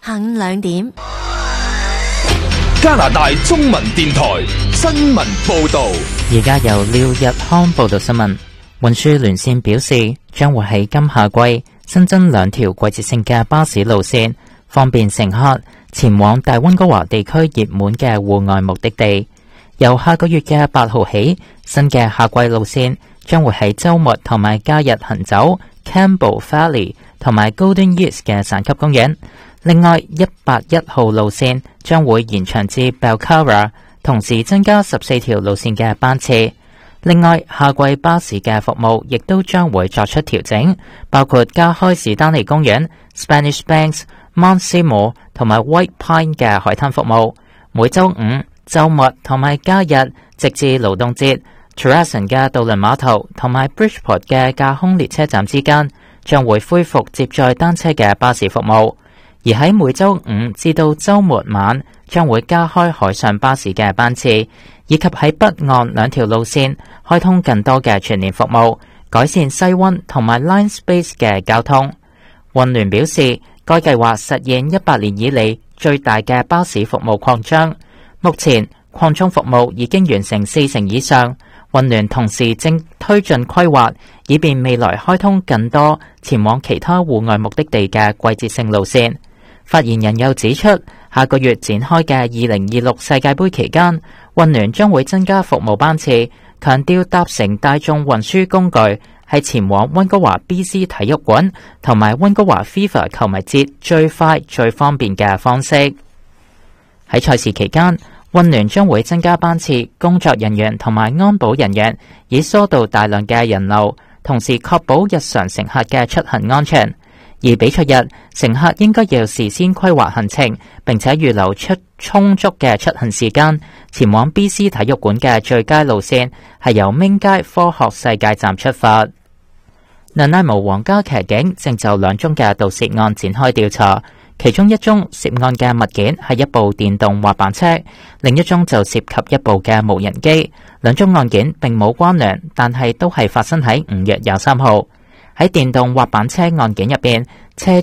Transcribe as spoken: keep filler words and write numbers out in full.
下午兩點， 加拿大中文電台新聞報道。 而家由廖日康報道新聞。運輸聯線表示，將會喺今夏季新增兩條季節性嘅巴士路線，方便乘客前往大溫哥華地區熱門嘅戶外目的地。由下個月嘅八號起，新嘅夏季路線將會喺週末同埋假日行走 Campbell Valley 同埋 Golden Ears 嘅山級公園。另外，一八一號路線將會延長至 Belcara， 同時增加十四條路線嘅班次。另外，夏季巴士嘅服務亦都將會作出調整，包括加開士丹利公園、Spanish Banks、Mount Seymour 同埋 White Pine 嘅海灘服務。每週五、週末同埋假日，直至勞動節 Terrassen 嘅渡輪碼頭同埋 Bridgeport 嘅架空列車站之間將會恢復接載單車嘅巴士服務。而喺每週五至到週末晚，將會加開海上巴士嘅班次，以及喺北岸兩條路線開通更多嘅全年服務，改善西灣同埋 Lions Base 嘅交通。運聯表示，該計劃實現一百年以嚟最大嘅巴士服務擴張。目前擴充服務已經完成四成以上，運聯同時正推進規劃，以便未來開通更多前往其他戶外目的地嘅季節性路線。發言人又指出，下個月展開嘅二零二六世界盃期間，運聯將會增加服務班次，強調搭乘大眾運輸工具係前往溫哥華 B C 體育館同埋溫哥華 FIFA 球迷節最快最方便嘅方式。喺賽事期間，運聯將會增加班次、工作人員同埋安保人員，以疏導大量嘅人流，同時確保日常乘客嘅出行安全。而比賽日，乘客應該要事先規劃行程，並且預留出充足嘅出行時間。前往 B C 體育館嘅最佳路線係由明街科學世界站出發。Nanaimo 皇家騎警正就兩宗嘅盜竊案展開調查，其中一宗涉案嘅物件係一部電動滑板車，另一宗就涉及一部嘅無人機。兩宗案件並冇關聯，但係都係發生喺五月廿三號。喺電動滑板車案件入邊，車